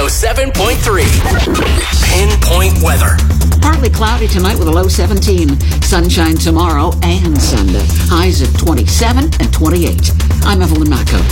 107.3. Pinpoint weather. Partly cloudy tonight with a low 17. Sunshine tomorrow and Sunday. Highs of 27 and 28. I'm Evelyn Macco.